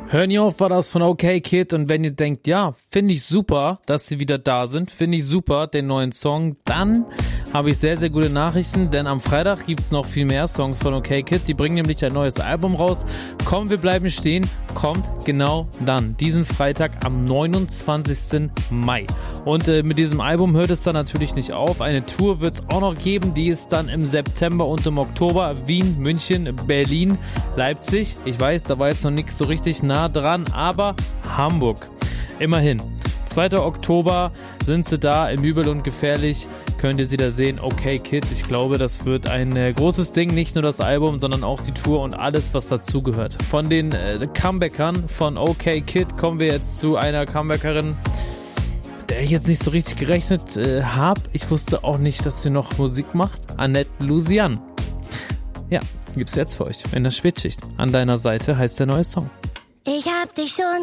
Hör nie auf war das von OK Kid, und wenn ihr denkt, ja, finde ich super, dass sie wieder da sind, finde ich super, den neuen Song, dann habe ich sehr, sehr gute Nachrichten, denn am Freitag gibt's noch viel mehr Songs von OK Kid, die bringen nämlich ein neues Album raus. Komm, wir bleiben stehen, kommt genau dann, diesen Freitag am 29. Mai. Und mit diesem Album hört es dann natürlich nicht auf, eine Tour wird's auch noch geben, die ist dann im September und im Oktober, Wien, München, Berlin, Leipzig, ich weiß, da war jetzt noch nichts so richtig nah dran, aber Hamburg, immerhin. 2. Oktober sind sie da, im Übel und Gefährlich könnt ihr sie da sehen. OK Kid, ich glaube, das wird ein großes Ding, nicht nur das Album, sondern auch die Tour und alles, was dazugehört. Von den Comebackern von OK Kid kommen wir jetzt zu einer Comebackerin, der ich jetzt nicht so richtig gerechnet habe. Ich wusste auch nicht, dass sie noch Musik macht. Annette Lusian. Ja, gibt's jetzt für euch in der Spätschicht. An deiner Seite heißt der neue Song. Ich hab dich schon